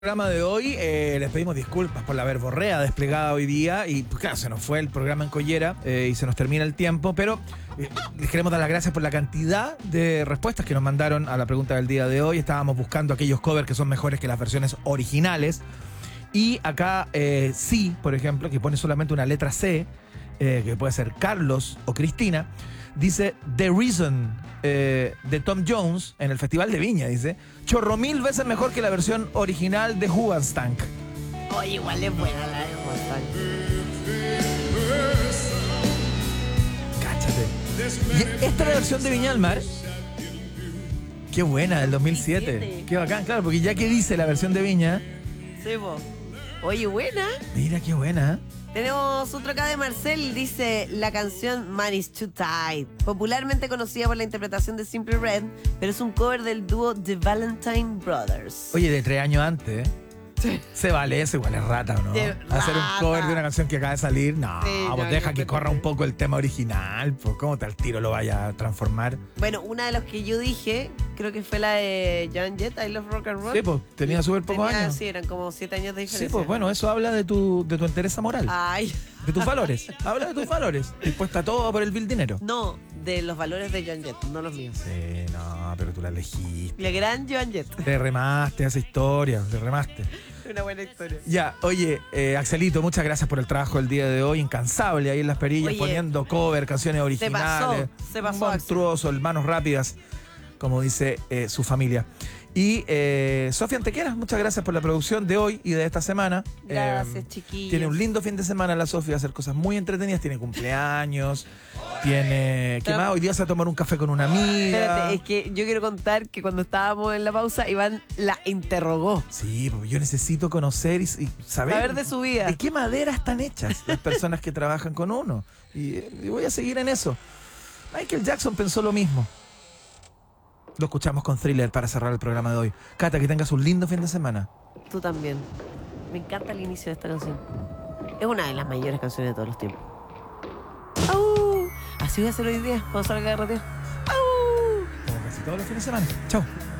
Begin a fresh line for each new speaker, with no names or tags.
Programa de hoy, les pedimos disculpas por la verborrea desplegada hoy día y pues, claro, se nos fue el programa en Collera y se nos termina el tiempo, pero les queremos dar las gracias por la cantidad de respuestas que nos mandaron a la pregunta del día de hoy. Estábamos buscando aquellos covers que son mejores que las versiones originales y acá sí, por ejemplo, que pone solamente una letra C, que puede ser Carlos o Cristina, dice The Reason de Tom Jones en el Festival de Viña, dice, chorro mil veces mejor que la versión original de Huanstank.
Oye, igual es buena la de Huanstank.
Cáchate. Y esta es la versión de Viña del Mar. Qué buena, del 2007. Qué bacán, claro, porque ya que dice la versión de Viña.
Sí, po. Oye, buena.
Mira qué buena.
Tenemos otro acá de Marcel, dice la canción Man is Too Tight, popularmente conocida por la interpretación de Simply Red, pero es un cover del dúo The Valentine Brothers.
Oye, de 3 años antes, ¿eh?
Sí.
Se vale eso, igual es rata, ¿o no? Hacer un cover de una canción que acaba de salir, no,
Sí,
pues
no,
deja
yo
que corra un poco el tema original, pues cómo te al tiro lo vaya a transformar.
Bueno, una de las que yo dije, creo que fue la de Joan Jett, I Love Rock and Roll.
Sí, pues tenía súper pocos años.
Sí, eran como 7 años de diferencia.
Sí, pues bueno, eso habla de tu entereza moral,
Ay,
de tus valores. Habla de tus valores. Dispuesta a todo por el vil dinero.
no, de los valores de Joan Jett, no los míos.
Sí, no, pero tú la elegiste.
La gran Joan Jett.
Te remaste esa historia, te remaste.
Una buena historia.
Ya, oye, Axelito, muchas gracias por el trabajo del día de hoy. Incansable ahí en las perillas,
Oye,
poniendo cover, canciones originales.
Se pasó,
monstruoso, el manos rápidas, como dice su familia. Y Sofía Antequera, muchas gracias por la producción de hoy y de esta semana.
Gracias, chiquillos.
Tiene un lindo fin de semana la Sofía, hacer cosas muy entretenidas. Tiene cumpleaños, tiene... ¿Qué más? Hoy día se va a tomar un café con una amiga.
Espérate, es que yo quiero contar que cuando estábamos en la pausa, Iván la interrogó.
Sí, porque yo necesito conocer y saber
de su vida.
de qué madera están hechas las personas que trabajan con uno. Y voy a seguir en eso. Michael Jackson pensó lo mismo. Lo escuchamos con Thriller para cerrar el programa de hoy. Cata, que tengas un lindo fin de semana.
Tú también. Me encanta el inicio de esta canción. Es una de las mayores canciones de todos los tiempos. ¡Au! Así voy a hacer hoy día, cuando salga de rateo. ¡Au!
Como casi todos los fines de semana. Chao.